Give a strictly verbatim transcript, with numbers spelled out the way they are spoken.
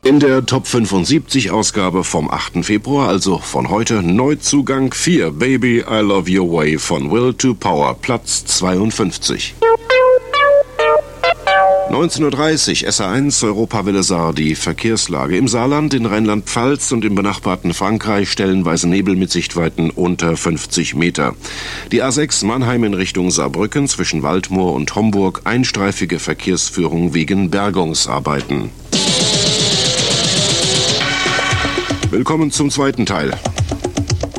In der Top fünfundsiebzig Ausgabe vom achten Februar, also von heute, Neuzugang vier, Baby I Love Your Way von Will to Power, Platz zweiundfünfzig. neunzehn Uhr dreißig, S A eins, Europawelle Saar, die Verkehrslage. Im Saarland, in Rheinland-Pfalz und im benachbarten Frankreich stellenweise Nebel mit Sichtweiten unter fünfzig Meter. Die A sechs Mannheim in Richtung Saarbrücken zwischen Waldmoor und Homburg, einstreifige Verkehrsführung wegen Bergungsarbeiten. Willkommen zum zweiten Teil.